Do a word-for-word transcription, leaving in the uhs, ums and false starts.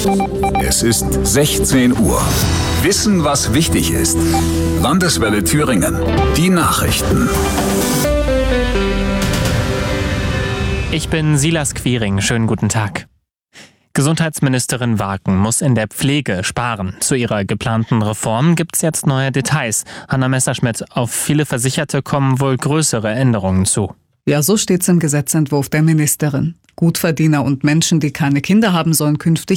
Es ist sechzehn Uhr. Wissen, was wichtig ist. Landeswelle Thüringen. Die Nachrichten. Ich bin Silas Quiring. Schönen guten Tag. Gesundheitsministerin Waken muss in der Pflege sparen. Zu ihrer geplanten Reform gibt es jetzt neue Details. Hanna Messerschmidt, auf viele Versicherte kommen wohl größere Änderungen zu. Ja, so steht's im Gesetzentwurf der Ministerin. Gutverdiener und Menschen, die keine Kinder haben, sollen künftig